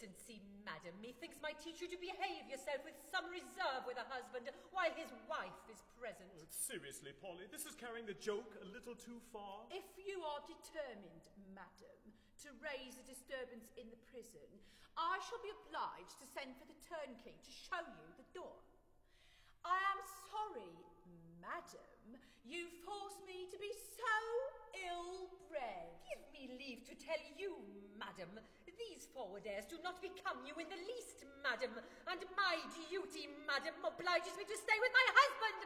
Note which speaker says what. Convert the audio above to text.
Speaker 1: decency, madam. Methinks might teach you to behave yourself with some reserve with a husband while his wife is present.
Speaker 2: Seriously, Polly, this is carrying the joke a little too far.
Speaker 3: If you are determined, madam, to raise a disturbance in the prison, I shall be obliged to send for the turnkey to show you the door. I am sorry, madam, you force me to be so ill-bred.
Speaker 1: Give me leave to tell you, madam, these forward airs do not become you in the least, madam, and my duty, madam, obliges me to stay with my husband,